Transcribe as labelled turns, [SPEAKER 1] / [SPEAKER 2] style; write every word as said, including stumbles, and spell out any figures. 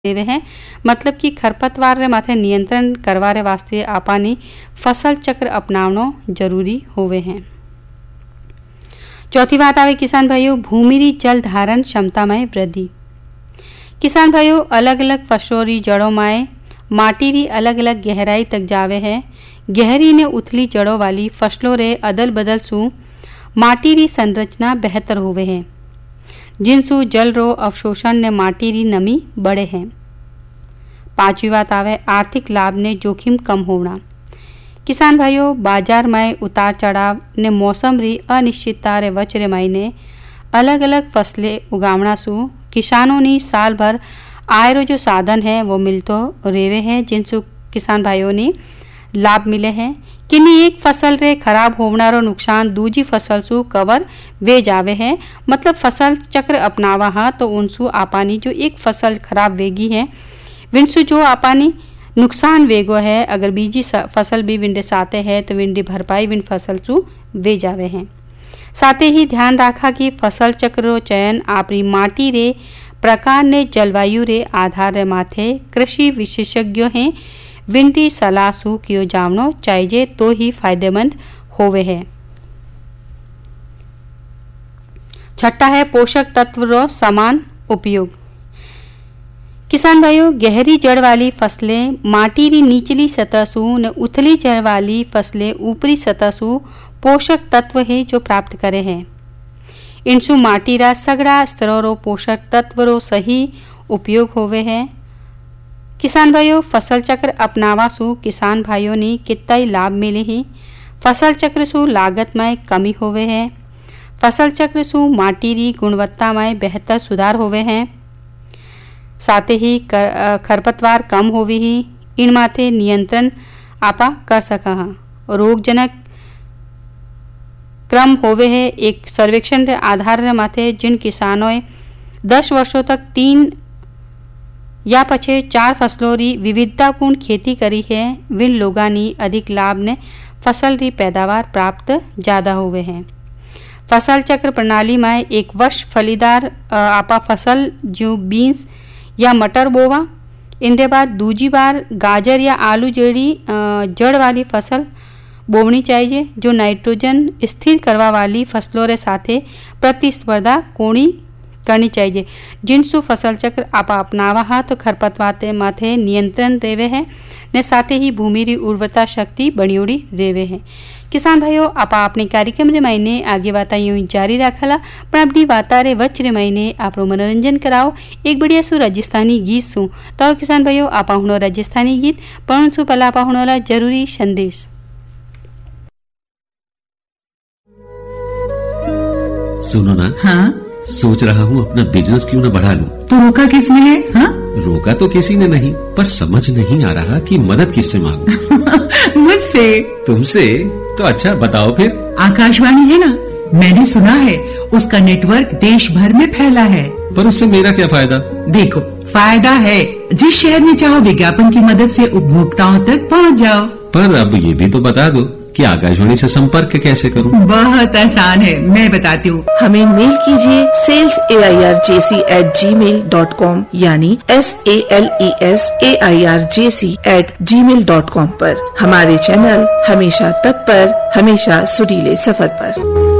[SPEAKER 1] देवे हैं। मतलब कि खरपतवार रे माथे नियंत्रण करवारे वास्ते आपानी फसल चक्र अपनावनो जरूरी होवे हैं। चौथी बात आवे किसान भाइयों, भूमि री जल धारण क्षमता में वृद्धि। किसान भाइयों, अलग अलग फसलों री जड़ों में माटी री अलग अलग गहराई तक जावे है। गहरी ने उथली जड़ों वाली फसलों रे अदल बदल सु माटी री संरचना बेहतर होवे है, जिनसु जल रो अवशोषण ने माटी री नमी बढ़े है। पांचवी बात आवे आर्थिक लाभ ने जोखिम कम होना। किसान भाइयों, बाजार में उतार चढ़ाव ने मौसम री अनिश्चितता रे वचरे मायने अलग अलग फसलें उगावना सु किसानों नी साल भर आय रो जो साधन है वो मिलतो रेवे है, जिनसु किसान भाइयों ने लाभ मिले हैं। किन्हीं एक फसल रे खराब होवनारो नुकसान दूजी फसल सु कवर वे जावे है। मतलब फसल चक्र अपनावा हा तो उनसु आपानी जो एक फसल खराब वेगी है विनसु जो आपानी नुकसान वेगो है, अगर बीजी फसल भी विंडे साते है तो विंडी भरपाई विन फसल सु वे जावे हैं। साथ ही ध्यान रखा कि फसल चक्र रो चयन आपरी माटी रे प्रकार ने जलवायु रे आधार रे माथे कृषि विशेषज्ञों हैं विंटी सलाह सु कियो जावनो चाहिए तो ही फायदेमंद होवे है। छठा है पोषक तत्व रो समान उपयोग। किसान भाइयों, गहरी जड़ वाली फसलें माटी री निचली सतह सु न उथली जड़ वाली फसलें ऊपरी सतह सु पोषक तत्व है जो प्राप्त करे हैं। इनसु माटी रा सगड़ा स्तरों रो पोषक तत्व रो सही उपयोग होवे है। किसान भाइयों, फसल चक्र अपनावा सु किसान भाइयों ने कितना ही लाभ मिले ही। फसल चक्र सु लागत में कमी होवे है। फसल चक्र सु माटी री गुणवत्ता में बेहतर सुधार होवे हैं। साथ ही खरपतवार कम होवे ही। इन माथे नियंत्रण आपा कर सका हा। रोगजनक क्रम होवे है। एक सर्वेक्षण रे आधार रे माथे जिन किसानों दस वर्षों तक तीन या पछे चार फसलों री विविधतापूर्ण खेती करी है, विन लोगानी अधिक लाभ ने फसल री पैदावार प्राप्त ज्यादा हुए हैं। फसल चक्र प्रणाली में एक वर्ष फलीदार आपा फसल जो बीन्स या मटर बोवा, इनके बाद दूजी बार गाजर या आलू जड़ी जड़ वाली फसल बोवनी चाहिए, जो नाइट्रोजन स्थिर करवा वाली फसलों रे साथे प्रतिस्पर्धा कोणी करनी चाहिए। जिनसु फसल चक्र आपा अपनावा हा तो खरपतवार माथे नियंत्रण रेवे है ने साथे ही भूमि री उर्वरता शक्ति बणियोड़ी रेवे है। किसान भाइयों, आपा अपने कार्यक्रम रे महीने आगे बाता यूं ही जारी रखला, पर अपनी बाता रे वच रे महीने आपरो मनोरंजन कराओ एक बढ़िया सु राजस्थानी गीत सु। तो किसान भाइयों, आपा हुनो राजस्थानी गीत पण सु पहला आपा हुनोला जरूरी संदेश।
[SPEAKER 2] सुनो ना, हाँ सोच रहा हूँ अपना बिजनेस क्यों न बढ़ा लूं।
[SPEAKER 3] तो रोका किसने है? हाँ?
[SPEAKER 2] रोका तो किसी ने नहीं, पर समझ नहीं आ रहा कि मदद किससे मांगूं।
[SPEAKER 3] मुझसे?
[SPEAKER 2] तुमसे? तो अच्छा बताओ फिर।
[SPEAKER 3] आकाशवाणी है ना, मैंने सुना है उसका नेटवर्क देश भर में फैला है।
[SPEAKER 2] पर उससे मेरा क्या फायदा?
[SPEAKER 3] देखो, फायदा है, जिस शहर में चाहो विज्ञापन की मदद से उपभोक्ताओं तक पहुँच जाओ।
[SPEAKER 2] पर अब ये भी तो बता दो कि आकाशवाणी से संपर्क कैसे करूं?
[SPEAKER 3] बहुत आसान है, मैं बताती हूँ।
[SPEAKER 4] हमें मेल कीजिए sales A I R J C eight ji mail dot com यानी S A L E S A I R J C eight ji mail dot com पर। हमारे चैनल हमेशा तत्पर, हमेशा सुरीले सफर पर।